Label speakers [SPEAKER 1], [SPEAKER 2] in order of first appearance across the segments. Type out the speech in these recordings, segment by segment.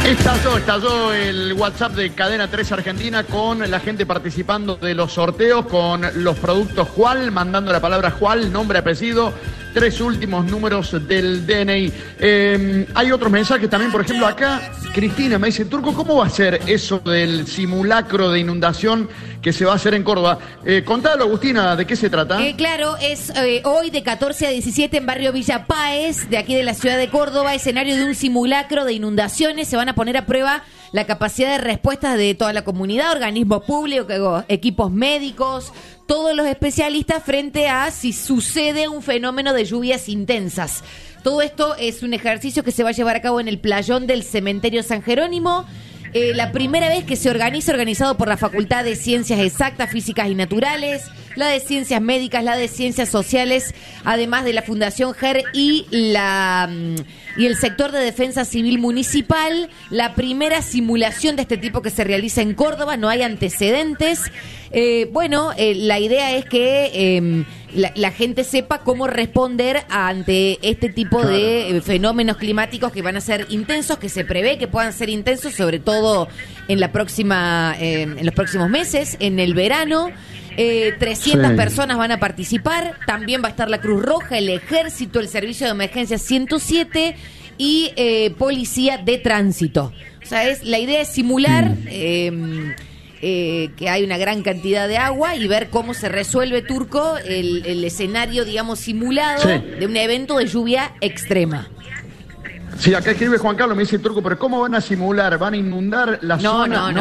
[SPEAKER 1] Estalló el WhatsApp de Cadena 3 Argentina con la gente participando de los sorteos, con los productos Jual, mandando la palabra Jual, nombre, apellido, 3 últimos números del DNI. Hay otros mensajes también, por ejemplo, acá Cristina me dice, Turco, ¿cómo va a ser eso del simulacro de inundación que se va a hacer en Córdoba? Contalo, Agustina, ¿de qué se trata?
[SPEAKER 2] Claro, es hoy de 14 a 17 en barrio Villa Páez, de aquí de la ciudad de Córdoba, escenario de un simulacro de inundaciones. Se van a poner a prueba la capacidad de respuesta de toda la comunidad, organismos públicos, equipos médicos, todos los especialistas frente a si sucede un fenómeno de lluvias intensas. Todo esto es un ejercicio que se va a llevar a cabo en el playón del cementerio San Jerónimo. La primera vez que se organiza, organizado por la Facultad de Ciencias Exactas, Físicas y Naturales, la de Ciencias Médicas, la de Ciencias Sociales, además de la Fundación GER y el sector de Defensa Civil Municipal. La primera simulación de este tipo que se realiza en Córdoba, no hay antecedentes. La idea es que la gente sepa cómo responder ante este tipo de fenómenos climáticos que van a ser intensos, que se prevé que puedan ser intensos, sobre todo en los próximos meses, en el verano. 300 personas van a participar. También va a estar la Cruz Roja, el Ejército, el Servicio de Emergencia 107 y Policía de Tránsito. O sea, la idea es simular que hay una gran cantidad de agua y ver cómo se resuelve, Turco, el escenario, digamos, simulado de un evento de lluvia extrema.
[SPEAKER 1] Sí, acá escribe Juan Carlos, me dice, Turco, pero ¿cómo van a simular? ¿Van a inundar la zona?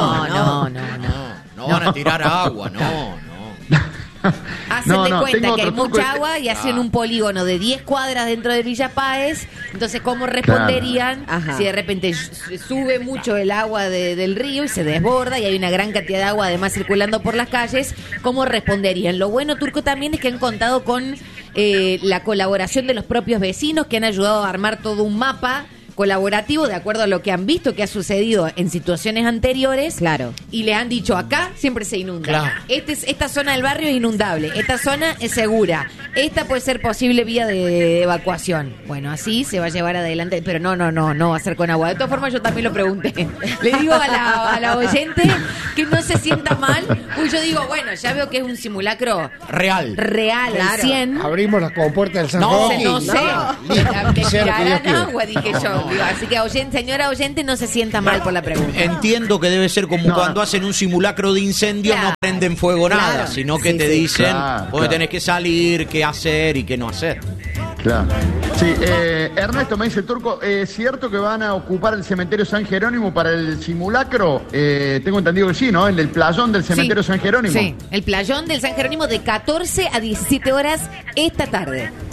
[SPEAKER 3] No van a tirar agua, no.
[SPEAKER 2] Hacen de cuenta que hay mucha agua y hacen un polígono de 10 cuadras dentro de Villa Páez. Entonces, ¿cómo responderían si de repente sube mucho el agua del río y se desborda y hay una gran cantidad de agua además circulando por las calles? ¿Cómo responderían? Lo bueno, Turco, también es que han contado con la colaboración de los propios vecinos, que han ayudado a armar todo un mapa colaborativo de acuerdo a lo que han visto que ha sucedido en situaciones anteriores. Claro. Y les han dicho, acá siempre se inunda. Claro. Esta zona del barrio es inundable. Esta zona es segura. Esta puede ser posible vía de evacuación. Bueno, así se va a llevar adelante. Pero no va a ser con agua. De todas formas, yo también lo pregunté. Le digo a la oyente que no se sienta mal. Pues yo digo, bueno, ya veo que es un simulacro real, al 100.
[SPEAKER 4] Abrimos las compuertas del San Joaquín.
[SPEAKER 2] No sé. Me tirarán agua, dije yo. Así que, señora oyente, no se sienta mal por la pregunta.
[SPEAKER 3] Entiendo que debe ser como cuando hacen un simulacro de incendio, no prenden fuego nada, sino que te dicen, vos tenés que salir, qué hacer y qué no hacer.
[SPEAKER 1] Claro. Sí, Ernesto me dice, Turco, ¿es cierto que van a ocupar el cementerio San Jerónimo para el simulacro? Tengo entendido que sí, ¿no? El playón del cementerio San Jerónimo.
[SPEAKER 2] Sí, el playón del San Jerónimo de 14 a 17 horas esta tarde.